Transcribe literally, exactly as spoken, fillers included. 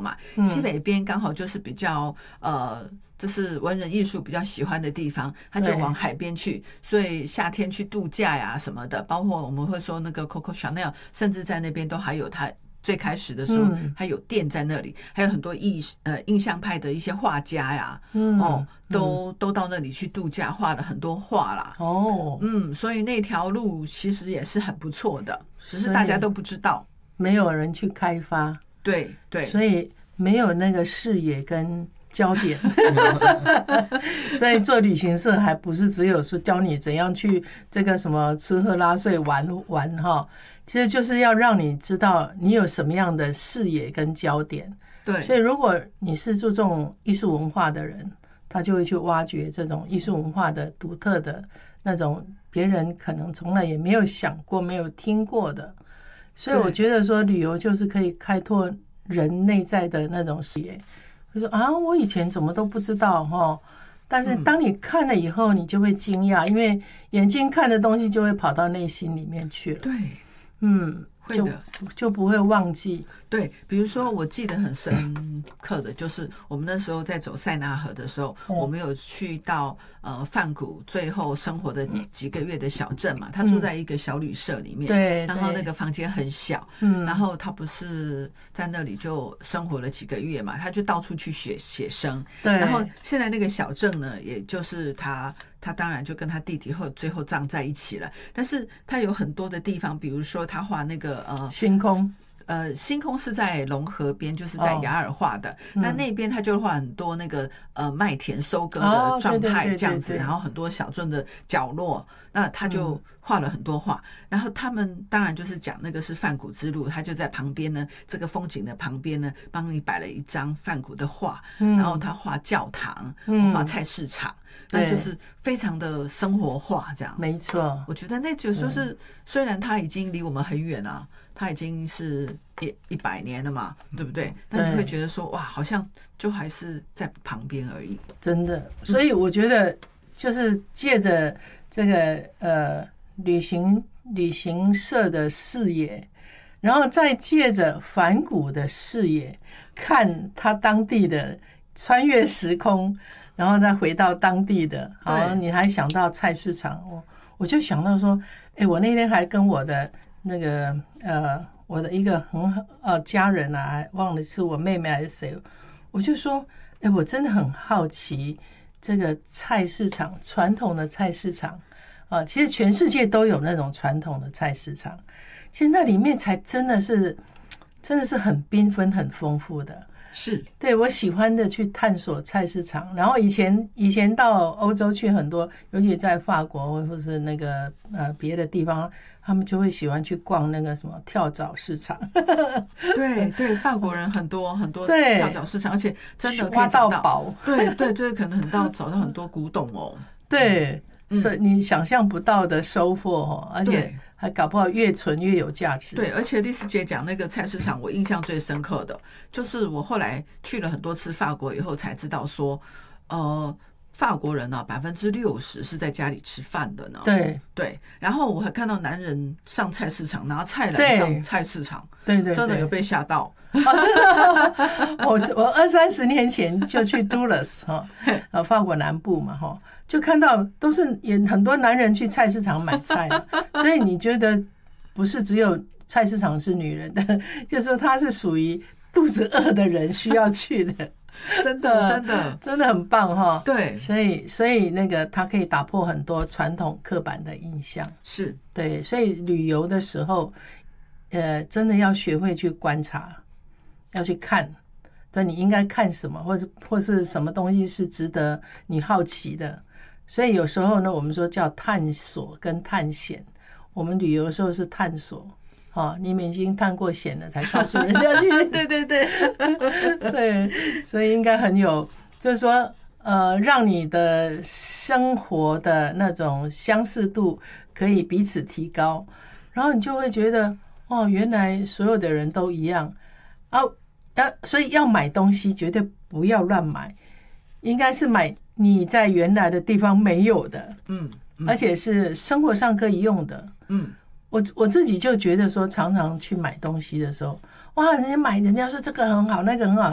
嘛，嗯、西北边刚好就是比较呃。就是文人艺术比较喜欢的地方，他就往海边去，所以夏天去度假呀什么的，包括我们会说那个 Coco Chanel， 甚至在那边都还有他最开始的时候，嗯、他有店在那里，还有很多艺呃印象派的一些画家呀，嗯、哦，都、嗯、都到那里去度假，画了很多画啦。哦，嗯，所以那条路其实也是很不错的，只是大家都不知道， 没有人去开发， 对对， 所以没有那个视野跟焦点所以做旅行社还不是只有说教你怎样去这个什么吃喝拉睡玩玩哈，其实就是要让你知道你有什么样的视野跟焦点。 对， 所以如果你是注重艺术文化的人，他就会去挖掘这种艺术文化的独特的那种别人可能从来也没有想过没有听过的。所以我觉得说旅游就是可以开拓人内在的那种视野，就说啊，我以前怎么都不知道哈，但是当你看了以后，你就会惊讶，因为眼睛看的东西就会跑到内心里面去了。 对， 嗯， 会的， 就就不会忘记。 对，比如说我记得很深刻的就是我们那时候在走塞纳河的时候，嗯、我们有去到呃梵谷最后生活的几个月的小镇嘛，他住在一个小旅社里面， 对、嗯， 然后那个房间很小，嗯，然后他不是在那里就生活了几个月嘛，他就到处去写写生， 对， 然后现在那个小镇呢，也就是他。他当然就跟他弟弟后最后葬在一起了，但是他有很多的地方，比如说他画那个呃星空， 呃星空是在龙河边，就是在雅尔画的，那、哦、那边他就画很多那个呃麦田收割的状态这样子，然后很多小镇的角落，那他就画了很多画，嗯、然后他们当然就是讲那个是梵谷之路，他就在旁边呢，这个风景的旁边呢，帮你摆了一张梵谷的画，嗯、然后他画教堂，嗯、画菜市场。那就是非常的生活化，这样没错。 我觉得那就就是虽然他已经离我们很远啊，他已经是一一百年了嘛，对不对？但你会觉得说哇，好像就还是在旁边而已。 真的，所以我觉得就是借着这个呃旅行旅行社的视野，然后再借着梵谷的视野，看他当地的穿越时空。然后再回到当地的，好，你还想到菜市场，我我就想到说，哎，我那天还跟我的那个呃，我的一个很好呃家人啊，忘了是我妹妹还是谁，我就说，哎，我真的很好奇这个菜市场，传统的菜市场啊，其实全世界都有那种传统的菜市场，其实那里面才真的是真的是很缤纷、很丰富的。 是对，我喜欢的去探索菜市场，然后以前以前到欧洲去很多，尤其在法国或是那个呃别的地方，他们就会喜欢去逛那个什么跳蚤市场。 对对，法国人很多很多跳蚤市场，而且真的可以挖到宝。 对对对，可能很到找到很多古董哦。 对，所以你想象不到的收获哦，而且。还搞不好越存越有价值。 对，而且丽丝姐讲那个菜市场，我印象最深刻的就是我后来去了很多次法国以后才知道说，呃，法国人呢百分之六十是在家里吃饭的呢。 对对，然后我还看到男人上菜市场拿菜来上菜市场， 对 对, 对， 真的有被吓到。 哦、真的，我我二三十年前就去杜勒斯哈，呃，法国南部嘛哈。就看到都是也很多男人去菜市场买菜，所以你觉得不是只有菜市场是女人的，就是说它是属于肚子饿的人需要去的， 真的真的真的很棒哈。 对， 所以所以那个它可以打破很多传统刻板的印象， 是对，所以旅游的时候，呃，真的要学会去观察，要去看。对，你应该看什么，或是或是什么东西是值得你好奇的。所以有时候呢，我们说叫探索跟探险。我们旅游的时候是探索，哦，你们已经探过险了，才告诉人家去。对对对，对，所以应该很有，就是说，呃，让你的生活的那种相似度可以彼此提高，然后你就会觉得，哦，原来所有的人都一样啊。要所以要买东西绝对不要乱买，应该是买你在原来的地方没有的，嗯，嗯而且是生活上可以用的，嗯，我我自己就觉得说，常常去买东西的时候，哇，人家买人家说这个很好，那个很好。